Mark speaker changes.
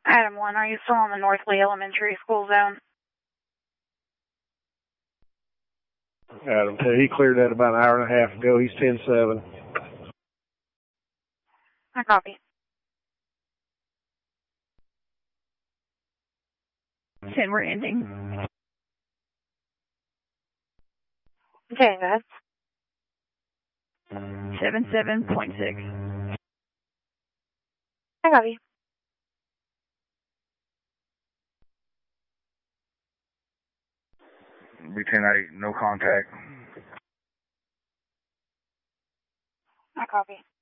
Speaker 1: Adam 1, are you still on the North Lee Elementary School zone?
Speaker 2: Adam 2, he cleared that about an hour and a half ago. He's 10-7.
Speaker 1: I copy.
Speaker 3: 10, we're ending.
Speaker 1: Okay, go ahead.
Speaker 3: 77.6.
Speaker 1: I copy.
Speaker 4: B-10-8, no contact.
Speaker 1: I copy.